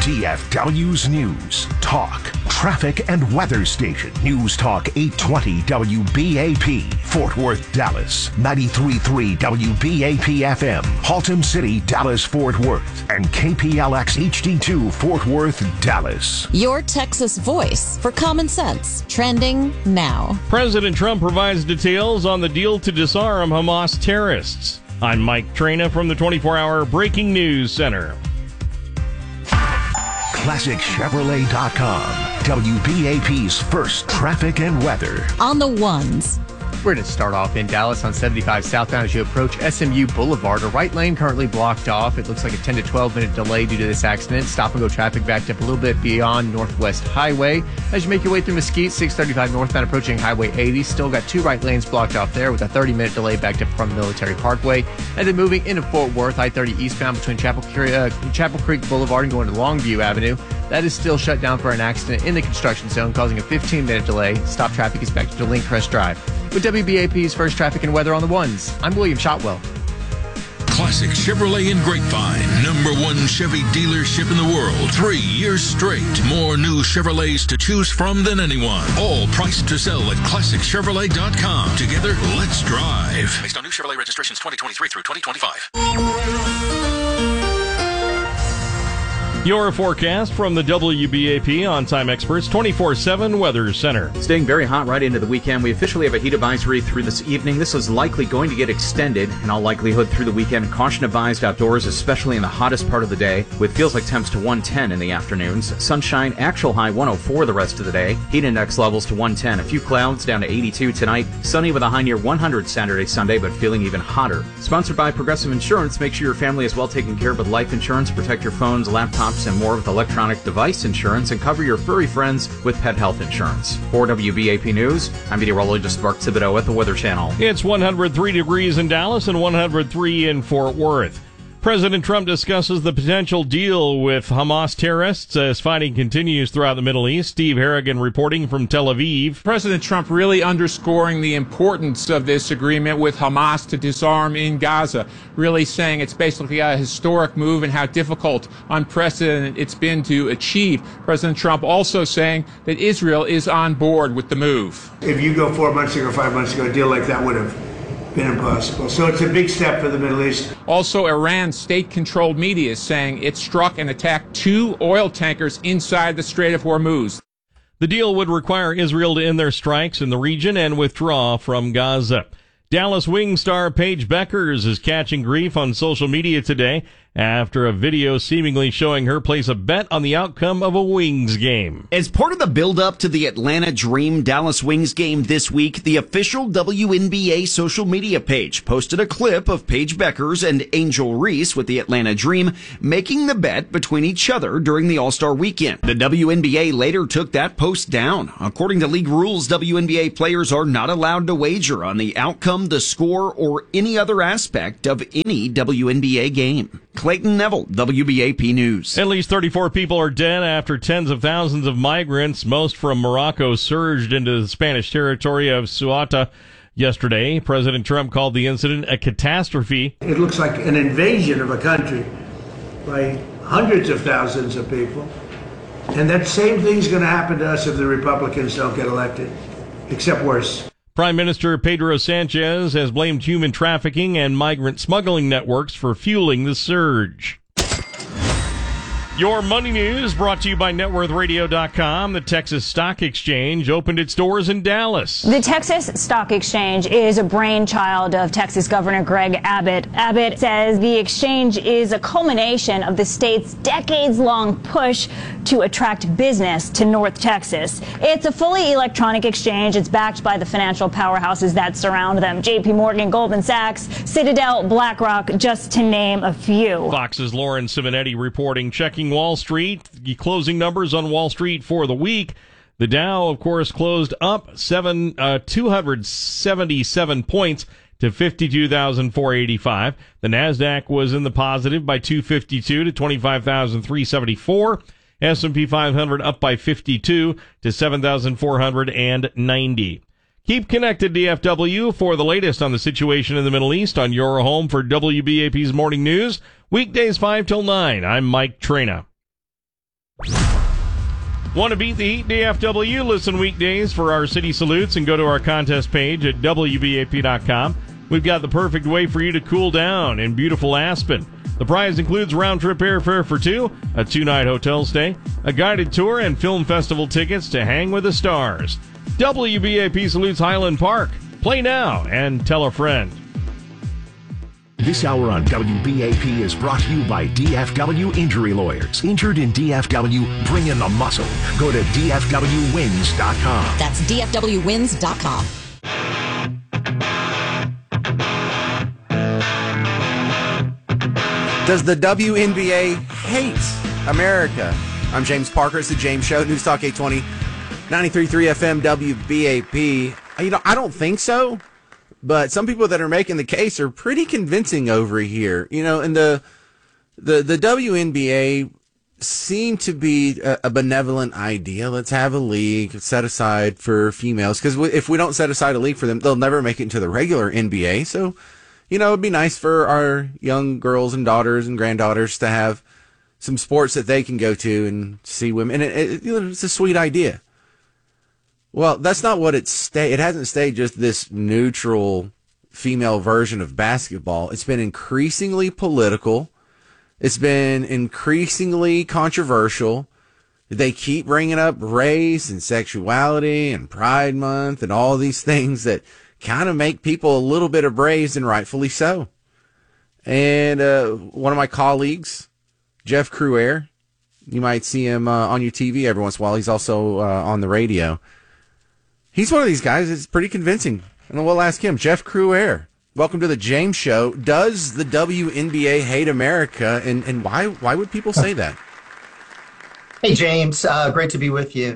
DFW's News, Talk, Traffic and Weather Station. News Talk 820 WBAP, Fort Worth, Dallas. 93.3 WBAP FM, Haltom City, Dallas, Fort Worth. And KPLX HD2, Fort Worth, Dallas. Your Texas voice for common sense. Trending now. President Trump provides details on the deal to disarm Hamas terrorists. I'm Mike Traina from the 24-hour Breaking News Center. ClassicChevrolet.com, WBAP's first traffic and weather. On the ones. We're going to start off in Dallas on 75 southbound as you approach SMU Boulevard. A right lane currently blocked off. It looks like a 10 to 12 minute delay due to this accident. Stop and go traffic backed up a little bit beyond Northwest Highway. As you make your way through Mesquite, 635 northbound approaching Highway 80. Still got two right lanes blocked off there with a 30-minute delay backed up from Military Parkway. And then moving into Fort Worth, I-30 eastbound between Chapel Creek Boulevard and going to Longview Avenue. That is still shut down for an accident in the construction zone, causing a 15-minute delay. Stop traffic is back to Lindcrest Drive. With WBAP's first traffic and weather on the ones, I'm William Shotwell. Classic Chevrolet in Grapevine, #1 Chevy dealership in the world. 3 years straight. More new Chevrolets to choose from than anyone. All priced to sell at ClassicChevrolet.com. Together, let's drive. Based on new Chevrolet registrations 2023 through 2025. Your forecast from the WBAP On-Time Experts 24/7 Weather Center. Staying very hot right into the weekend. We officially have a heat advisory through this evening. This is likely going to get extended in all likelihood through the weekend. Caution advised outdoors, especially in the hottest part of the day, with feels like temps to 110 in the afternoons. Sunshine, actual high 104 the rest of the day. Heat index levels to 110. A few clouds down to 82 tonight. Sunny with a high near 100 Saturday, Sunday, but feeling even hotter. Sponsored by Progressive Insurance. Make sure your family is well taken care of with life insurance. Protect your phones, laptops, and more with electronic device insurance, and cover your furry friends with pet health insurance. For WBAP News, I'm meteorologist Mark Thibodeau at the Weather Channel. It's 103 degrees in Dallas and 103 in Fort Worth. President Trump discusses the potential deal with Hamas terrorists as fighting continues throughout the Middle East. Steve Harrigan reporting from Tel Aviv. President Trump really underscoring the importance of this agreement with Hamas to disarm in Gaza, really saying it's basically a historic move and how difficult, unprecedented it's been to achieve. President Trump also saying that Israel is on board with the move. If you go 4 months ago, 5 months ago, a deal like that would have been impossible. So it's a big step for the Middle East. Also, Iran's state-controlled media is saying it struck and attacked 2 oil tankers inside the Strait of Hormuz. The deal would require Israel to end their strikes in the region and withdraw from Gaza. Dallas Wing star Paige Beckers is catching grief on social media today after a video seemingly showing her place a bet on the outcome of a Wings game. As part of the build-up to the Atlanta Dream Dallas Wings game this week, the official WNBA social media page posted a clip of Paige Beckers and Angel Reese with the Atlanta Dream making the bet between each other during the All-Star weekend. The WNBA later took that post down. According to league rules, WNBA players are not allowed to wager on the outcome, the score, or any other aspect of any WNBA game. Clayton Neville, WBAP News. At least 34 people are dead after tens of thousands of migrants, most from Morocco, surged into the Spanish territory of Ceuta yesterday. President Trump called the incident a catastrophe. It looks like an invasion of a country by hundreds of thousands of people. And that same thing's going to happen to us if the Republicans don't get elected, except worse. Prime Minister Pedro Sanchez has blamed human trafficking and migrant smuggling networks for fueling the surge. Your money news brought to you by NetWorthRadio.com. The Texas Stock Exchange opened its doors in Dallas. The Texas Stock Exchange is a brainchild of Texas Governor Greg Abbott. Abbott says the exchange is a culmination of the state's decades-long push to attract business to North Texas. It's a fully electronic exchange. It's backed by the financial powerhouses that surround them. JP Morgan, Goldman Sachs, Citadel, BlackRock, just to name a few. Fox's Lauren Simonetti reporting. Checking Wall Street, the closing numbers on Wall Street for the week. The Dow, of course, closed up 277 points to 52,485. The Nasdaq was in the positive by 252 to 25,374. S&P 500 up by 52 to 7,490. Keep connected, DFW, for the latest on the situation in the Middle East on your home for WBAP's Morning News. Weekdays 5 till 9. I'm Mike Traina. Want to beat the heat, DFW? Listen weekdays for our city salutes and go to our contest page at WBAP.com. We've got the perfect way for you to cool down in beautiful Aspen. The prize includes round-trip airfare for two, a two-night hotel stay, a guided tour, and film festival tickets to hang with the stars. WBAP salutes Highland Park. Play now and tell a friend. This hour on WBAP is brought to you by DFW Injury Lawyers. Injured in DFW, bring in the muscle. Go to DFWWins.com. That's DFWWins.com. Does the WNBA hate America? I'm James Parker. It's the James Show. News Talk 820, 93.3 FM, WBAP. I don't think so, but some people that are making the case are pretty convincing over here. And the WNBA seemed to be a benevolent idea. Let's have a league set aside for females, because if we don't set aside a league for them, they'll never make it into the regular NBA. So, it'd be nice for our young girls and daughters and granddaughters to have some sports that they can go to and see women. And it's a sweet idea. Well, that's not what it hasn't stayed just this neutral female version of basketball. It's been increasingly political. It's been increasingly controversial. They keep bringing up race and sexuality and Pride Month and all these things that kind of make people a little bit abrased, and rightfully so. And one of my colleagues, Jeff Cruer, you might see him on your TV every once in a while. He's also on the radio. He's one of these guys that's pretty convincing. And we'll ask him. Jeff Cruer, welcome to the James Show. Does the WNBA hate America, and why would people say that? Hey, James. Great to be with you.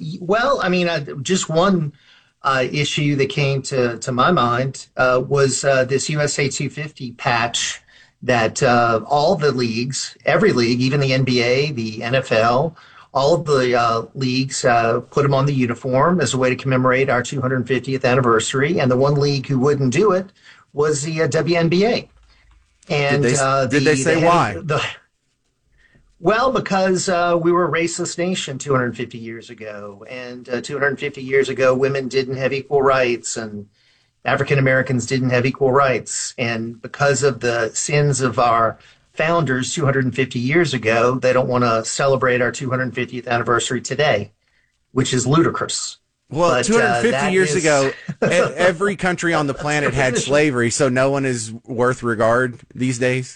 Just one issue that came to my mind was this USA 250 patch that all the leagues, every league, even the NBA, the NFL, all of the leagues put them on the uniform as a way to commemorate our 250th anniversary. And the one league who wouldn't do it was the WNBA. And did they say why? Well, because we were a racist nation 250 years ago. And 250 years ago, women didn't have equal rights, and African Americans didn't have equal rights. And because of the sins of our founders 250 years ago, they don't want to celebrate our 250th anniversary today, which is ludicrous. Well, but 250 years ago, every country on the planet had slavery, so no one is worth regard these days?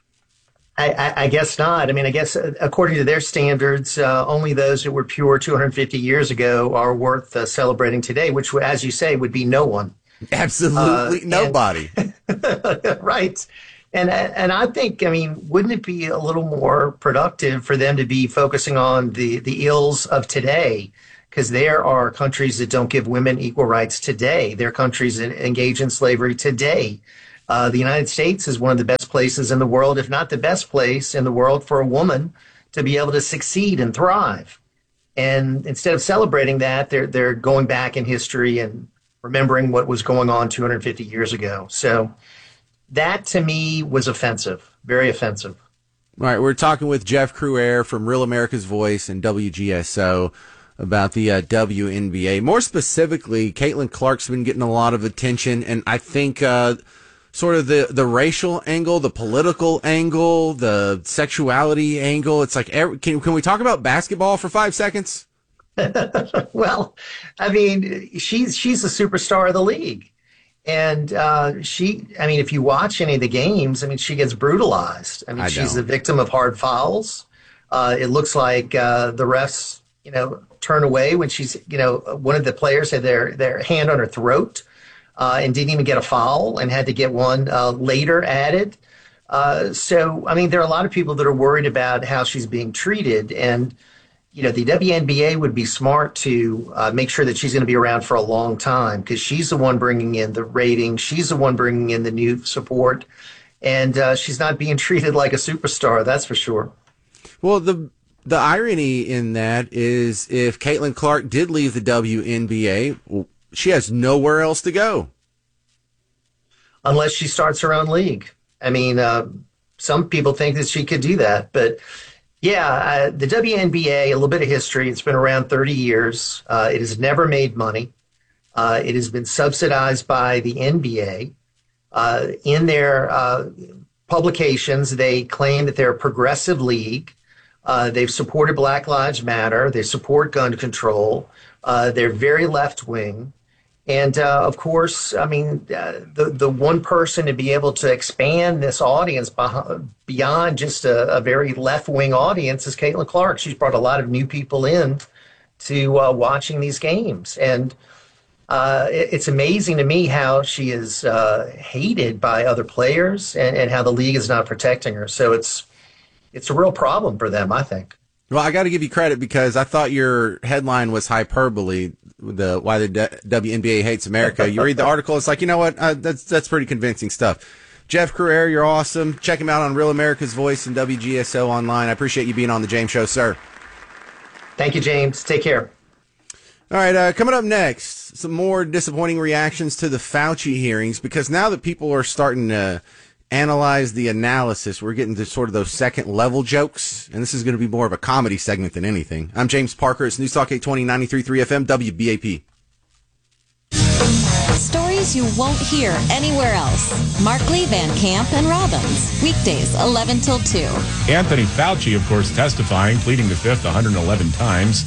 I guess not. I mean, I guess according to their standards, only those that were pure 250 years ago are worth celebrating today, which, as you say, would be no one. Absolutely nobody. Right. And I think, wouldn't it be a little more productive for them to be focusing on the ills of today? Because there are countries that don't give women equal rights today. There are countries that engage in slavery today. The United States is one of the best places in the world, if not the best place in the world, for a woman to be able to succeed and thrive. And instead of celebrating that, they're going back in history and remembering what was going on 250 years ago. So that, to me, was offensive, very offensive. All right, we're talking with Jeff Cruer from Real America's Voice and WGSO about the WNBA. More specifically, Caitlin Clark's been getting a lot of attention, and I think sort of the racial angle, the political angle, the sexuality angle. It's like, can we talk about basketball for 5 seconds? Well, she's the superstar of the league. And if you watch any of the games, she gets brutalized. She's the victim of hard fouls. It looks like the refs, turn away when she's, one of the players had their hand on her throat and didn't even get a foul and had to get one later added. So there are a lot of people that are worried about how she's being treated. And, the WNBA would be smart to make sure that she's going to be around for a long time, because she's the one bringing in the ratings. She's the one bringing in the new support. And she's not being treated like a superstar, that's for sure. Well, the irony in that is if Caitlin Clark did leave the WNBA, she has nowhere else to go. Unless she starts her own league. Some people think that she could do that, but Yeah, the WNBA, a little bit of history. It's been around 30 years. It has never made money. It has been subsidized by the NBA. In their publications, they claim that they're a progressive league. They've supported Black Lives Matter. They support gun control. They're very left-wing. And, of course, I mean, the one person to be able to expand this audience beyond just a very left-wing audience is Caitlin Clark. She's brought a lot of new people in to watching these games. And it's amazing to me how she is hated by other players and how the league is not protecting her. So it's a real problem for them, I think. Well, I got to give you credit because I thought your headline was hyperbole, why the WNBA hates America. You read the article, it's like, you know what? That's pretty convincing stuff. Jeff Carrera, you're awesome. Check him out on Real America's Voice and WGSO Online. I appreciate you being on the James Show, sir. Thank you, James. Take care. All right, coming up next, some more disappointing reactions to the Fauci hearings, because now that people are starting to analyze the analysis, we're getting to sort of those second-level jokes, and this is going to be more of a comedy segment than anything. I'm James Parker. It's News Talk 820, 93.3 FM, WBAP. Stories you won't hear anywhere else. Markley, Van Camp, and Robbins. Weekdays, 11 till 2. Anthony Fauci, of course, testifying, pleading the fifth 111 times.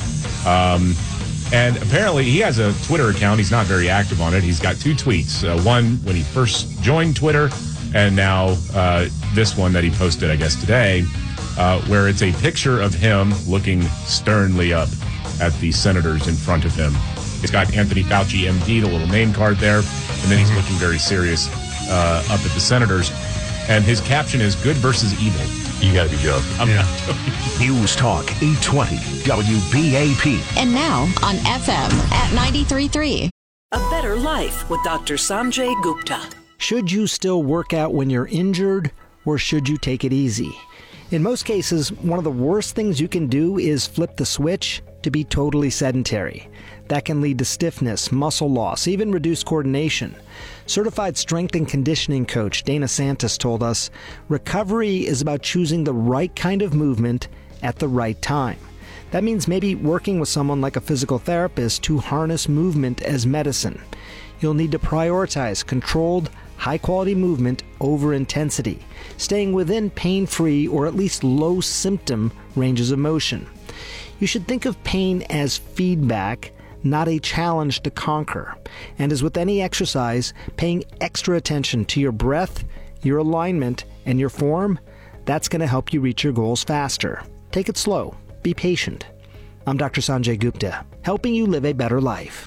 And apparently he has a Twitter account. He's not very active on it. He's got two tweets. One when he first joined Twitter, and now this one that he posted, I guess, today, where it's a picture of him looking sternly up at the senators in front of him. He's got Anthony Fauci, MD, the little name card there, and then he's looking very serious up at the senators. And his caption is "Good versus evil." You got to be joking. I'm not joking. News Talk 820 WBAP. And now on FM at 93.3. A Better Life with Dr. Sanjay Gupta. Should you still work out when you're injured, or should you take it easy? In most cases, one of the worst things you can do is flip the switch to be totally sedentary. That can lead to stiffness, muscle loss, even reduced coordination. Certified strength and conditioning coach Dana Santos told us, recovery is about choosing the right kind of movement at the right time. That means maybe working with someone like a physical therapist to harness movement as medicine. You'll need to prioritize controlled, high-quality movement over intensity, staying within pain-free or at least low-symptom ranges of motion. You should think of pain as feedback, not a challenge to conquer. And as with any exercise, paying extra attention to your breath, your alignment, and your form, that's going to help you reach your goals faster. Take it slow. Be patient. I'm Dr. Sanjay Gupta, helping you live a better life.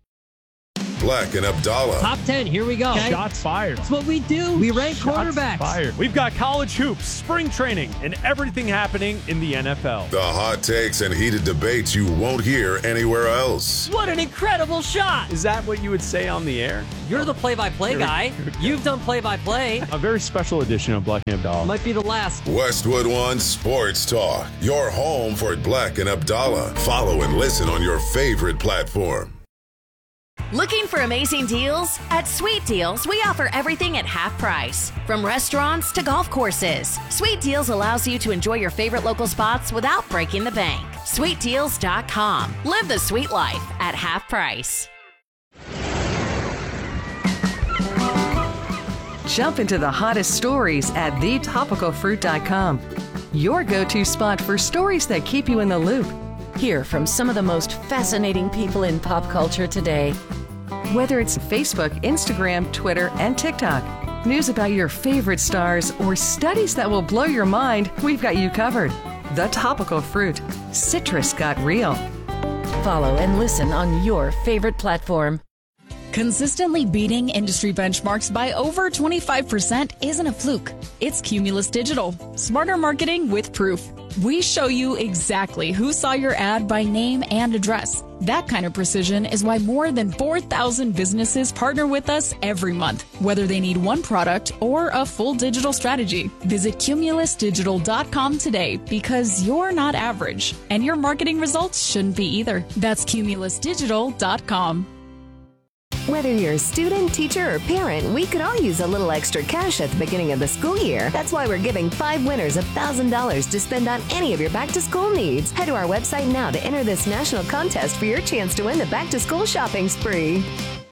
Black and Abdallah. Top 10, here we go. Okay. Shots fired. That's what we do. We rank quarterbacks. Fired. We've got college hoops, spring training, and everything happening in the NFL. The hot takes and heated debates you won't hear anywhere else. What an incredible shot. Is that what you would say on the air? You're the play-by-play guy. You've done play-by-play. A very special edition of Black and Abdallah. Might be the last. Westwood One Sports Talk. Your home for Black and Abdallah. Follow and listen on your favorite platform. Looking for amazing deals? At Sweet Deals, we offer everything at half price. From restaurants to golf courses, Sweet Deals allows you to enjoy your favorite local spots without breaking the bank. SweetDeals.com. Live the sweet life at half price. Jump into the hottest stories at thetopicalfruit.com. Your go-to spot for stories that keep you in the loop. Hear from some of the most fascinating people in pop culture today. Whether it's Facebook, Instagram, Twitter, and TikTok, news about your favorite stars, or studies that will blow your mind, we've got you covered. The Topical Fruit. Citrus got real. Follow and listen on your favorite platform. Consistently beating industry benchmarks by over 25% isn't a fluke. It's Cumulus Digital. Smarter marketing with proof. We show you exactly who saw your ad by name and address. That kind of precision is why more than 4,000 businesses partner with us every month, whether they need one product or a full digital strategy. Visit cumulusdigital.com today, because you're not average, and your marketing results shouldn't be either. That's cumulusdigital.com. Whether you're a student, teacher, or parent, we could all use a little extra cash at the beginning of the school year. That's why we're giving 5 winners $1,000 to spend on any of your back-to-school needs. Head to our website now to enter this national contest for your chance to win the back-to-school shopping spree.